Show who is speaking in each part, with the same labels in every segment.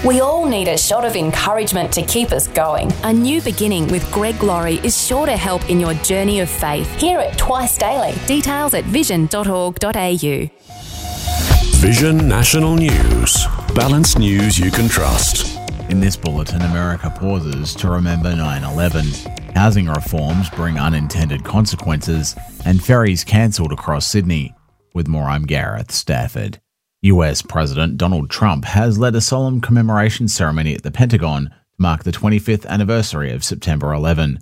Speaker 1: We all need a shot of encouragement to keep us going.
Speaker 2: A New Beginning with Greg Laurie is sure to help in your journey of faith.
Speaker 1: Hear it twice daily.
Speaker 2: Details at vision.org.au.
Speaker 3: Vision National News. Balanced news you can trust.
Speaker 4: In this bulletin, America pauses to remember 9/11. Housing reforms bring unintended consequences, and ferries cancelled across Sydney. With more, I'm Gareth Stafford. US President Donald Trump has led a solemn commemoration ceremony at the Pentagon to mark the 25th anniversary of September 11.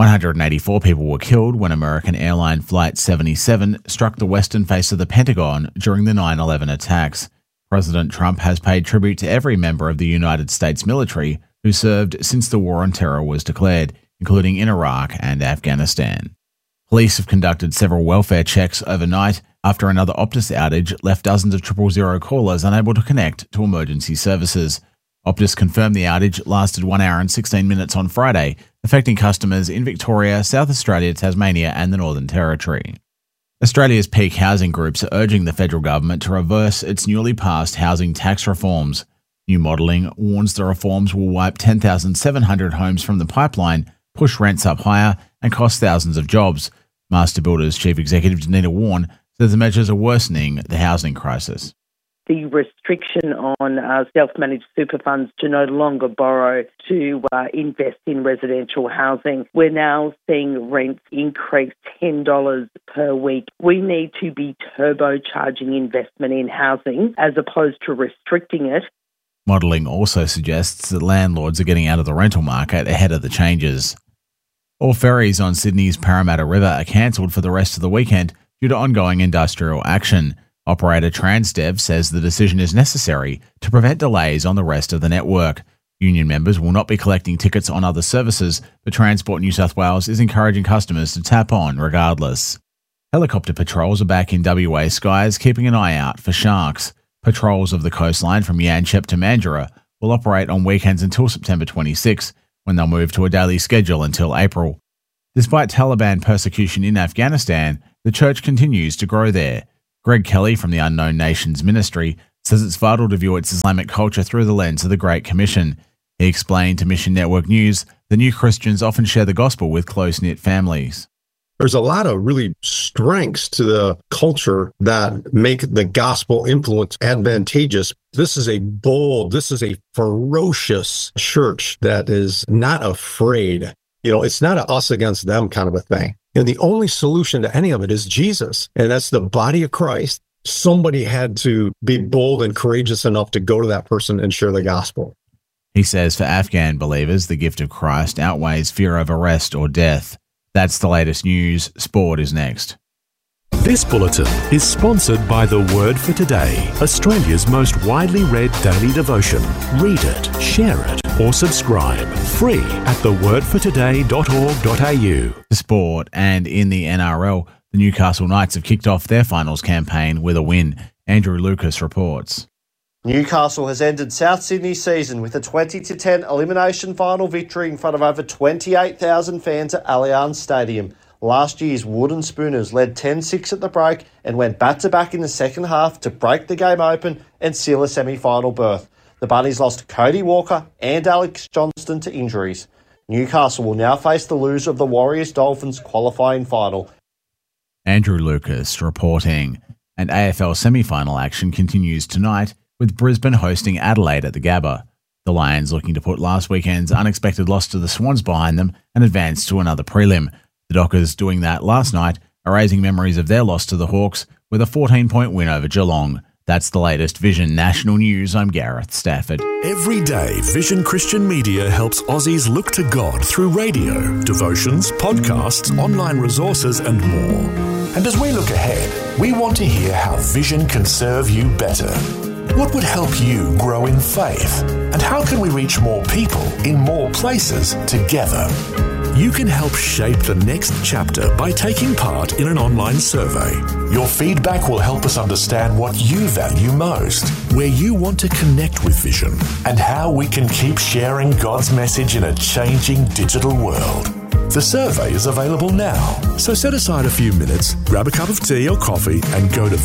Speaker 4: 184 people were killed when American airline Flight 77 struck the western face of the Pentagon during the 9/11 attacks. President Trump has paid tribute to every member of the United States military who served since the War on Terror was declared, including in Iraq and Afghanistan. Police have conducted several welfare checks overnight after another Optus outage left dozens of 000 callers unable to connect to emergency services. Optus confirmed the outage lasted 1 hour and 16 minutes on Friday, affecting customers in Victoria, South Australia, Tasmania and the Northern Territory. Australia's peak housing groups are urging the federal government to reverse its newly passed housing tax reforms. New modelling warns the reforms will wipe 10,700 homes from the pipeline, push rents up higher and cost thousands of jobs. Master Builders Chief Executive Danita Warren says the measures are worsening the housing crisis.
Speaker 5: The restriction on self-managed super funds to no longer borrow to invest in residential housing. We're now seeing rents increase $10 per week. We need to be turbocharging investment in housing as opposed to restricting it.
Speaker 4: Modelling also suggests that landlords are getting out of the rental market ahead of the changes. All ferries on Sydney's Parramatta River are cancelled for the rest of the weekend due to ongoing industrial action. Operator Transdev says the decision is necessary to prevent delays on the rest of the network. Union members will not be collecting tickets on other services, but Transport New South Wales is encouraging customers to tap on regardless. Helicopter patrols are back in WA skies, keeping an eye out for sharks. Patrols of the coastline from Yanchep to Mandurah will operate on weekends until September 26, when they'll move to a daily schedule until April. Despite Taliban persecution in Afghanistan, the church continues to grow there. Greg Kelly from the Unknown Nations Ministry says it's vital to view its Islamic culture through the lens of the Great Commission. He explained to Mission Network News that new Christians often share the gospel with close-knit families.
Speaker 6: There's a lot of really strengths to the culture that make the gospel influence advantageous. This is a bold, this is a ferocious church that is not afraid. It's not a us against them kind of a thing. The only solution to any of it is Jesus, and that's the body of Christ. Somebody had to be bold and courageous enough to go to that person and share the gospel.
Speaker 4: He says for Afghan believers, the gift of Christ outweighs fear of arrest or death. That's the latest news. Sport is next.
Speaker 3: This bulletin is sponsored by The Word for Today, Australia's most widely read daily devotion. Read it, share it, or subscribe. Free at thewordfortoday.org.au.
Speaker 4: Sport, and in the NRL, the Newcastle Knights have kicked off their finals campaign with a win. Andrew Lucas reports.
Speaker 7: Newcastle has ended South Sydney's season with a 20-10 elimination final victory in front of over 28,000 fans at Allianz Stadium. Last year's Wooden Spooners led 10-6 at the break and went back-to-back in the second half to break the game open and seal a semi-final berth. The Bunnies lost Cody Walker and Alex Johnston to injuries. Newcastle will now face the loser of the Warriors-Dolphins qualifying final.
Speaker 4: Andrew Lucas reporting. And AFL semi-final action continues tonight with Brisbane hosting Adelaide at the Gabba. The Lions looking to put last weekend's unexpected loss to the Swans behind them and advance to another prelim. The Dockers doing that last night are raising memories of their loss to the Hawks with a 14-point win over Geelong. That's the latest Vision National News. I'm Gareth Stafford.
Speaker 3: Every day, Vision Christian Media helps Aussies look to God through radio, devotions, podcasts, online resources and more.
Speaker 8: And as we look ahead, we want to hear how Vision can serve you better. What would help you grow in faith? And how can we reach more people in more places together?
Speaker 3: You can help shape the next chapter by taking part in an online survey.
Speaker 8: Your feedback will help us understand what you value most,
Speaker 3: where you want to connect with Vision,
Speaker 8: and how we can keep sharing God's message in a changing digital world. The survey is available now. So set aside a few minutes, grab a cup of tea or coffee and go to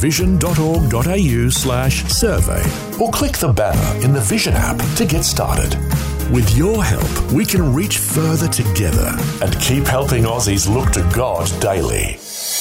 Speaker 8: vision.org.au/survey or click the banner in the Vision app to get started. With your help, we can reach further together and keep helping Aussies look to God daily.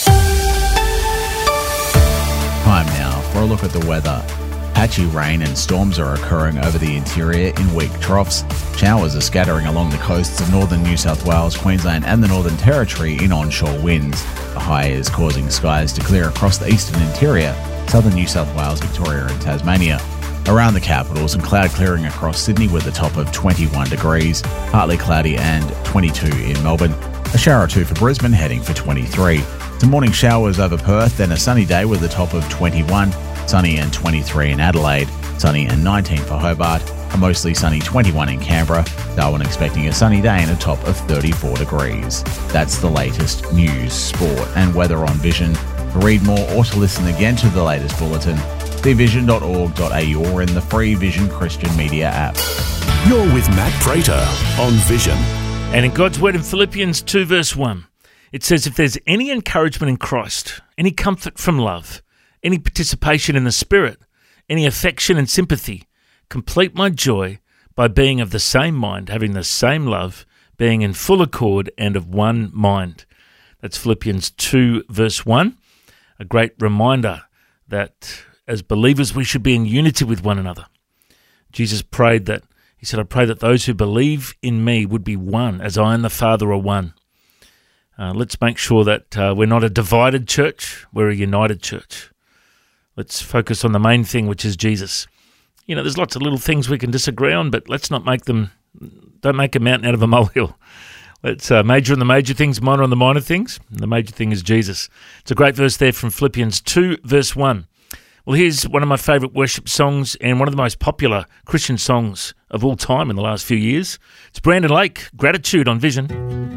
Speaker 4: Time now for a look at the weather. Patchy rain and storms are occurring over the interior in weak troughs. Showers are scattering along the coasts of northern New South Wales, Queensland and the Northern Territory in onshore winds. The high is causing skies to clear across the eastern interior, southern New South Wales, Victoria and Tasmania. Around the capitals, and cloud clearing across Sydney with a top of 21 degrees, partly cloudy and 22 in Melbourne. A shower or two for Brisbane, heading for 23. Some morning showers over Perth, then a sunny day with a top of 21. Sunny and 23 in Adelaide, sunny and 19 for Hobart, a mostly sunny 21 in Canberra, Darwin expecting a sunny day and a top of 34 degrees. That's the latest news, sport and weather on Vision. To read more or to listen again to the latest bulletin, see vision.org.au or in the free Vision Christian Media app.
Speaker 3: You're with Matt Prater on Vision.
Speaker 9: And in God's word in Philippians 2 verse 1, it says, if there's any encouragement in Christ, any comfort from love, any participation in the Spirit, any affection and sympathy, complete my joy by being of the same mind, having the same love, being in full accord and of one mind. That's Philippians 2 verse 1, a great reminder that as believers we should be in unity with one another. Jesus prayed that, he said, I pray that those who believe in me would be one, as I and the Father are one. Let's make sure that we're not a divided church, we're a united church. Let's focus on the main thing, which is Jesus. You know, there's lots of little things we can disagree on, but let's not don't make a mountain out of a molehill. Let's major on the major things, minor on the minor things. And the major thing is Jesus. It's a great verse there from Philippians 2, verse 1. Well, here's one of my favourite worship songs and one of the most popular Christian songs of all time in the last few years. It's Brandon Lake, Gratitude on Vision.